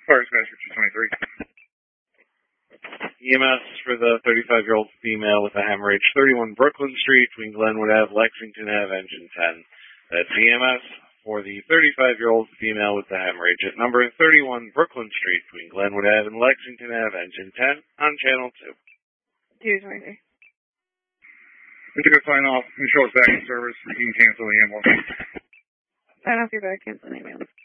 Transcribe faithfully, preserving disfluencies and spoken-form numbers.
Fire Smasher two twenty-three. E M S for the thirty-five-year-old female with a hemorrhage, thirty-one Brooklyn Street, between Glenwood Avenue, Lexington Avenue, engine ten. That's E M S for the thirty-five-year-old female with the hemorrhage at number thirty-one Brooklyn Street, between Glenwood Avenue, Lexington Avenue, engine ten, on channel two. two twenty-three. We took a sign off and show us back in service. You can cancel the ambulance. Sign off your back, cancel the ambulance.